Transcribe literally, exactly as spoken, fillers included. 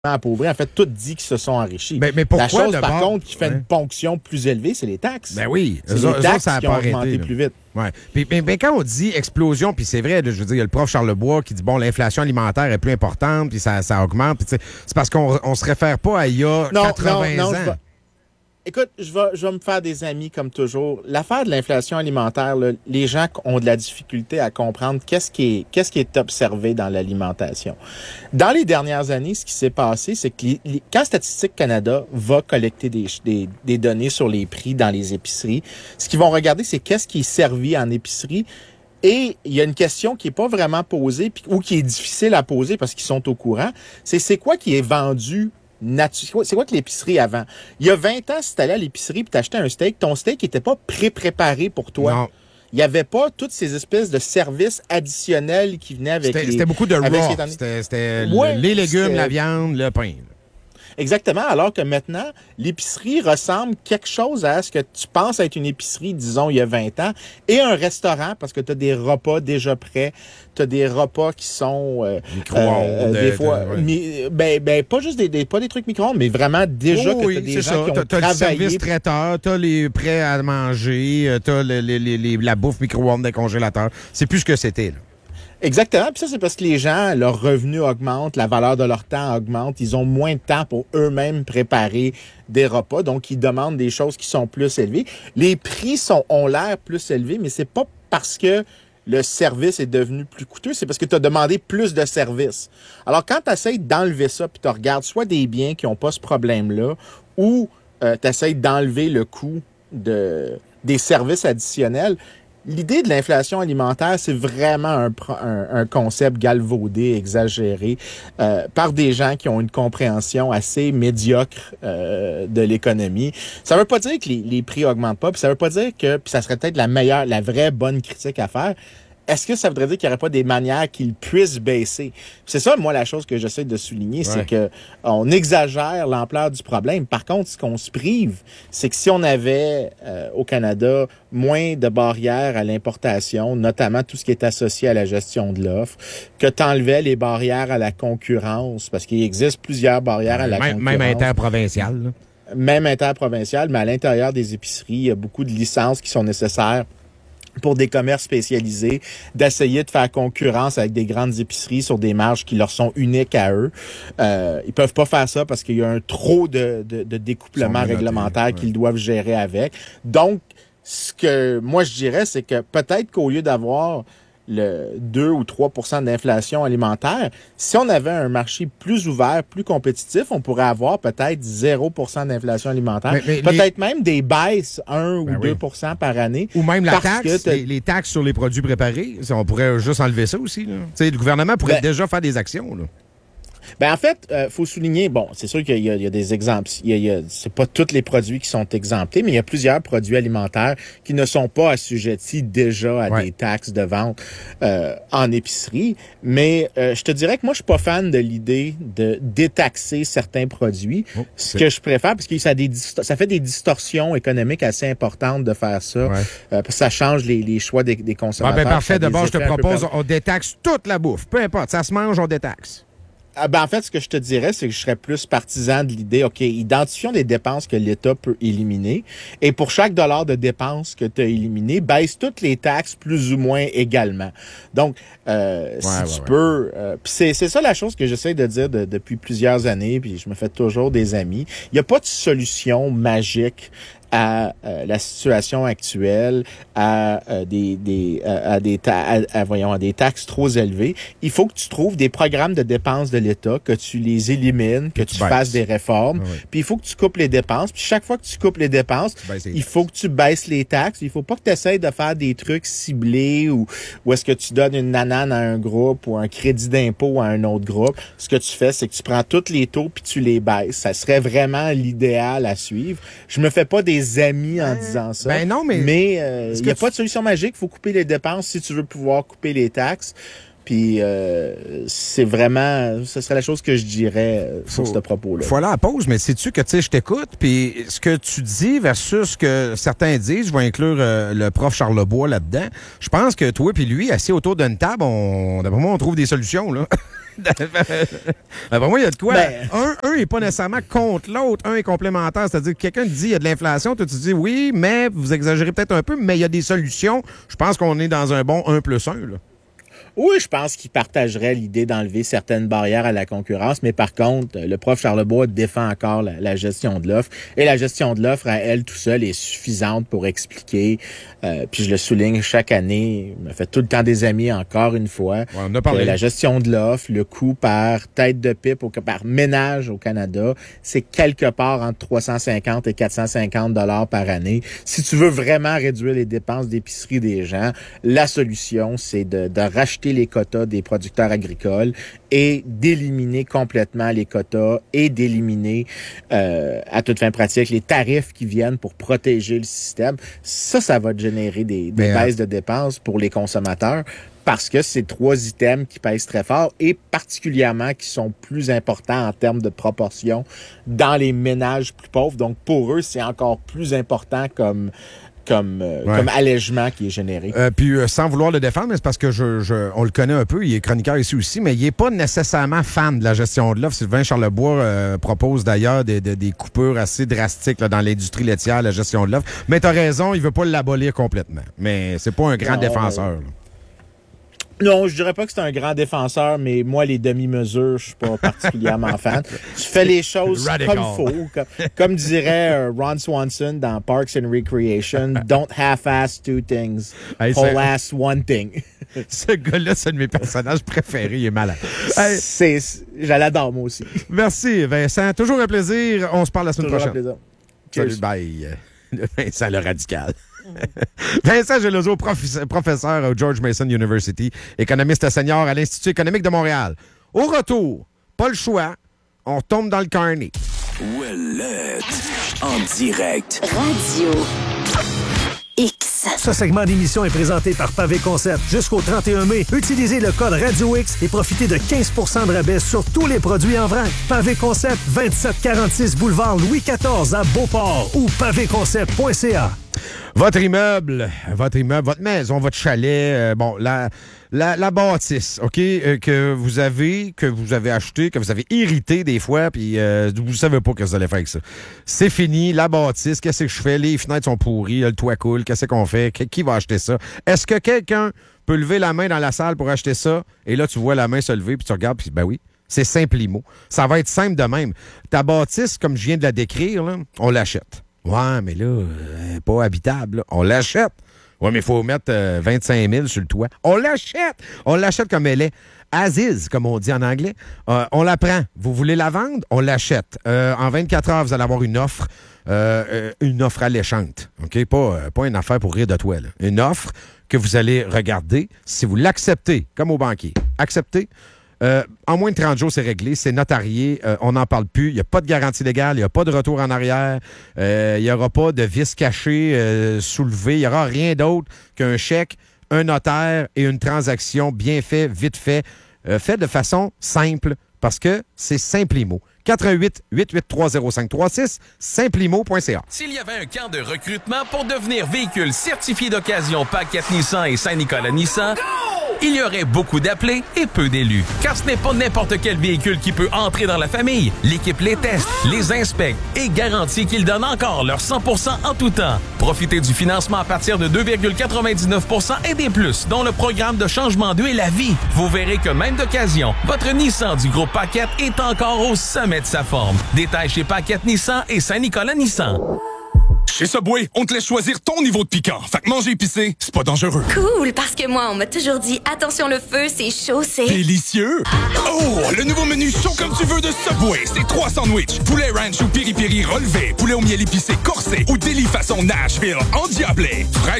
appauvris. En fait, tout dit qu'ils se sont enrichis. Ben, mais pourquoi, la chose, par bord... contre, qui fait ouais. une ponction plus élevée, c'est les taxes. Ben oui. C'est eux, les taxes ça a qui pas ont arrêté, augmenté là. plus vite. Ouais. Puis, mais, mais quand on dit explosion, puis c'est vrai, là, je veux dire, il y a le prof Charlebois qui dit, bon, l'inflation alimentaire est plus importante, puis ça, ça augmente. Puis c'est parce qu'on on se réfère pas à il y a non, quatre-vingts non, non, ans. Je vais... Écoute, je vais, je vais me faire des amis comme toujours. L'affaire de l'inflation alimentaire, là, les gens ont de la difficulté à comprendre qu'est-ce qui est, qu'est-ce qui est observé dans l'alimentation. Dans les dernières années, ce qui s'est passé, c'est que les, les, quand Statistique Canada va collecter des, des, des données sur les prix dans les épiceries, ce qu'ils vont regarder, c'est qu'est-ce qui est servi en épicerie. Et il y a une question qui est pas vraiment posée ou qui est difficile à poser parce qu'ils sont au courant. C'est c'est quoi qui est vendu Natu- c'est quoi que l'épicerie avant? Il y a vingt ans, si tu allais à l'épicerie et tu achetais un steak, ton steak n'était pas pré-préparé pour toi. Non. Il n'y avait pas toutes ces espèces de services additionnels qui venaient avec c'était, les... C'était beaucoup de raw. Les... C'était, c'était ouais, les légumes, c'était... la viande, le pain. Exactement, alors que maintenant, l'épicerie ressemble quelque chose à ce que tu penses être une épicerie, disons, il y a vingt ans, et un restaurant, parce que tu as des repas déjà prêts, tu as des repas qui sont... Euh, micro-ondes. Euh, des fois, de, ouais. mi, ben, ben, pas juste des, des, pas des trucs micro-ondes, mais vraiment déjà oh, que tu as oui, des gens ça. qui ont t'as, t'as travaillé... le service traiteur, tu as les prêts à manger, tu as les, les, les, la bouffe micro-ondes des congélateurs. C'est plus ce que c'était, là. Exactement. Puis ça, c'est parce que les gens, leurs revenus augmentent, la valeur de leur temps augmente. Ils ont moins de temps pour eux-mêmes préparer des repas. Donc, ils demandent des choses qui sont plus élevées. Les prix sont, ont l'air plus élevés, mais c'est pas parce que le service est devenu plus coûteux, c'est parce que tu as demandé plus de services. Alors, quand tu essaies d'enlever ça, puis tu regardes soit des biens qui n'ont pas ce problème-là, ou euh, tu essaies d'enlever le coût de, des services additionnels, l'idée de l'inflation alimentaire, c'est vraiment un, un, un concept galvaudé, exagéré, euh, par des gens qui ont une compréhension assez médiocre euh, de l'économie. Ça veut pas dire que les, les prix augmentent pas, puis ça veut pas dire que puis ça serait peut-être la meilleure, la vraie bonne critique à faire. Est-ce que ça voudrait dire qu'il n'y aurait pas des manières qu'ils puissent baisser? C'est ça, moi, la chose que j'essaie de souligner, ouais. c'est que on exagère l'ampleur du problème. Par contre, ce qu'on se prive, c'est que si on avait euh, au Canada moins de barrières à l'importation, notamment tout ce qui est associé à la gestion de l'offre, que tu enlevais les barrières à la concurrence, parce qu'il existe plusieurs barrières à la même, concurrence. Même interprovinciale. Là. Même interprovinciale, mais à l'intérieur des épiceries, il y a beaucoup de licences qui sont nécessaires pour des commerces spécialisés, d'essayer de faire concurrence avec des grandes épiceries sur des marges qui leur sont uniques à eux. Euh, ils peuvent pas faire ça parce qu'il y a un trop de, de, de découplement réglementaire ouais. qu'ils doivent gérer avec. Donc, ce que moi je dirais, c'est que peut-être qu'au lieu d'avoir le deux ou trois pour cent d'inflation alimentaire, si on avait un marché plus ouvert, plus compétitif, on pourrait avoir peut-être zéro pour cent d'inflation alimentaire. Mais, mais peut-être les... même des baisses un ben ou deux pour cent oui. par année. Ou même la taxe, les, les taxes sur les produits préparés. On pourrait juste enlever ça aussi. Là. Le gouvernement pourrait ben, déjà faire des actions. Là. Ben en fait, euh, faut souligner, bon, c'est sûr qu'il y a, il y a des exemples. Il y a, il y a, c'est pas tous les produits qui sont exemptés, mais il y a plusieurs produits alimentaires qui ne sont pas assujettis déjà à ouais. des taxes de vente euh, en épicerie. Mais euh, je te dirais que moi, je suis pas fan de l'idée de détaxer certains produits. Oh, ce que je préfère, parce que ça, a des, ça fait des distorsions économiques assez importantes de faire ça, ouais. euh, parce que ça change les, les choix des, des consommateurs. Ah ben parfait. D'abord, je te propose, on détaxe toute la bouffe. Peu importe, ça se mange, on détaxe. Ah ben en fait, ce que je te dirais, c'est que je serais plus partisan de l'idée, OK, identifions des dépenses que l'État peut éliminer. Et pour chaque dollar de dépenses que tu as éliminé, baisse toutes les taxes plus ou moins également. Donc, euh, ouais, si ouais, tu ouais. peux... Euh, puis c'est, c'est ça la chose que j'essaie de dire de, depuis plusieurs années, puis je me fais toujours des amis. Il n'y a pas de solution magique à euh, la situation actuelle, à euh, des des à, à des ta- à, à, voyons à des taxes trop élevées. Il faut que tu trouves des programmes de dépenses de l'État, que tu les élimines, que tu baisses. fasses des réformes, ah oui. puis il faut que tu coupes les dépenses. Puis chaque fois que tu coupes les dépenses, il taxes. faut que tu baisses les taxes. Il faut pas que tu essaies de faire des trucs ciblés ou ou est-ce que tu donnes une nanane à un groupe ou un crédit d'impôt à un autre groupe. Ce que tu fais, c'est que tu prends tous les taux puis tu les baisses. Ça serait vraiment l'idéal à suivre. Je me fais pas des amis en disant ça. Ben non, mais mais euh, il n'y a tu... pas de solution magique. Il faut couper les dépenses si tu veux pouvoir couper les taxes. Puis euh, c'est vraiment, ce serait la chose que je dirais euh, sur ce propos-là. Faut aller à la pause, mais sais-tu que tu sais, je t'écoute, puis ce que tu dis versus ce que certains disent, je vais inclure euh, le prof Charlebois là-dedans. Je pense que toi puis lui, assis autour d'une table, on, d'après moi, on trouve des solutions là. ben, pour moi, il y a de quoi. Ben... Un, un n'est pas nécessairement contre l'autre. Un est complémentaire. C'est-à-dire que quelqu'un dit il y a de l'inflation. Toi, tu dis oui, mais vous exagérez peut-être un peu, mais il y a des solutions. Je pense qu'on est dans un bon un plus un, là. Oui, je pense qu'il partagerait l'idée d'enlever certaines barrières à la concurrence, mais par contre, le prof Charlebois défend encore la, la gestion de l'offre. Et la gestion de l'offre, à elle tout seule, est suffisante pour expliquer, euh, puis je le souligne chaque année, il me fait tout le temps des amis encore une fois, ouais, on a parlé. La gestion de l'offre, le coût par tête de pipe, au, par ménage au Canada, c'est quelque part entre trois cent cinquante et quatre cent cinquante dollars par année. Si tu veux vraiment réduire les dépenses d'épicerie des gens, la solution, c'est de, de racheter les quotas des producteurs agricoles et d'éliminer complètement les quotas et d'éliminer, euh, à toute fin pratique, les tarifs qui viennent pour protéger le système. Ça, ça va générer des, des baisses de dépenses pour les consommateurs parce que c'est trois items qui pèsent très fort et particulièrement qui sont plus importants en termes de proportion dans les ménages plus pauvres. Donc, pour eux, c'est encore plus important comme Comme, euh, ouais. comme allègement qui est généré. Euh, puis euh, sans vouloir le défendre, mais c'est parce que je, je, on le connaît un peu, il est chroniqueur ici aussi, mais il n'est pas nécessairement fan de la gestion de l'offre. Sylvain Charlebois euh, propose d'ailleurs des, des, des coupures assez drastiques là, dans l'industrie laitière, la gestion de l'offre. Mais tu as raison, il ne veut pas l'abolir complètement. Mais c'est pas un grand non, défenseur. Euh... Non, je dirais pas que c'est un grand défenseur, mais moi, les demi-mesures, je suis pas particulièrement fan. Tu fais les choses Radical. Comme faut. Comme, comme dirait euh, Ron Swanson dans Parks and Recreation, don't half-ass two things, hey, whole-ass one thing. Ce gars-là, c'est un de mes personnages préférés, il est malade. Hey. C'est, je l'adore, moi aussi. Merci, Vincent. Toujours un plaisir. On se parle la semaine Toujours prochaine. Un plaisir. Salut, bye. Vincent le radical. Vincent Geloso, prof, professeur au George Mason University, économiste senior à l'Institut économique de Montréal. Au retour, pas le choix, on tombe dans le carnet. Ouellette, en direct. Radio X. Ce segment d'émission est présenté par Pavé Concept. Jusqu'au trente et un mai, utilisez le code Radio X et profitez de quinze pour cent de rabais sur tous les produits en vrac. Pavé Concept, vingt-sept quarante-six boulevard Louis quatorze à Beauport ou pavé concept point c a. Votre immeuble, votre immeuble, votre maison, votre chalet, euh, bon, la, la, la bâtisse, OK, euh, que vous avez, que vous avez acheté, que vous avez hérité des fois, puis euh, vous savez pas ce que vous allez faire avec ça. C'est fini, la bâtisse, qu'est-ce que je fais? Les fenêtres sont pourries, le toit coule, qu'est-ce qu'on fait? Qui va acheter ça? Est-ce que quelqu'un peut lever la main dans la salle pour acheter ça? Et là, tu vois la main se lever, puis tu regardes, puis ben oui. C'est Simplimo. Ça va être simple de même. Ta bâtisse, comme je viens de la décrire, là, on l'achète. Ouais, mais là, euh, pas habitable. Là. On l'achète. Ouais, mais il faut mettre euh, vingt-cinq mille sur le toit. On l'achète. On l'achète comme elle est. As is, comme on dit en anglais. Euh, on la prend. Vous voulez la vendre? On l'achète. Euh, en vingt-quatre heures, vous allez avoir une offre. Euh, euh, une offre alléchante. OK? Pas, euh, pas une affaire pour rire de toi. Là. Une offre que vous allez regarder. Si vous l'acceptez, comme au banquier, acceptez. Euh, en moins de trente jours, c'est réglé, c'est notarié, euh, on n'en parle plus, il n'y a pas de garantie légale, il n'y a pas de retour en arrière, euh, il n'y aura pas de vice caché euh, soulevé, il n'y aura rien d'autre qu'un chèque, un notaire et une transaction bien fait, vite fait, euh, fait de façon simple, parce que c'est Simplimo. quatre un huit, huit huit trois, zéro cinq trois six, simplimo point c a. S'il y avait un camp de recrutement pour devenir véhicule certifié d'occasion Paquette Nissan et Saint-Nicolas Nissan, il y aurait beaucoup d'appelés et peu d'élus. Car ce n'est pas n'importe quel véhicule qui peut entrer dans la famille. L'équipe les teste, les inspecte et garantit qu'ils donnent encore leur cent pour cent en tout temps. Profitez du financement à partir de deux virgule quatre-vingt-dix-neuf pour cent et des plus, dont le programme de changement d'eux et la vie. Vous verrez que même d'occasion, votre Nissan du groupe Paquette est encore au sommet de sa forme. Détail chez Paquette Nissan et Saint-Nicolas Nissan. Chez Subway, on te laisse choisir ton niveau de piquant. Fait que manger épicé, c'est pas dangereux. Cool, parce que moi, on m'a toujours dit, attention le feu, c'est chaud, c'est... Délicieux! Oh, le nouveau menu chaud comme tu veux de Subway. C'est trois sandwichs, poulet ranch ou piri-piri relevé, poulet au miel épicé corsé ou délit façon Nashville endiablé. Fraîche